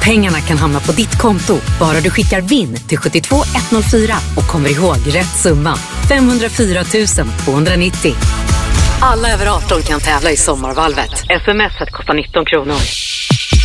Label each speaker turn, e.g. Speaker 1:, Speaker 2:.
Speaker 1: Pengarna kan hamna på ditt konto, bara du skickar VIN till 72104 och kommer ihåg rätt summa. 504 290. Alla över 18 kan tävla i Sommarvalvet. SMS kostar 19 kronor.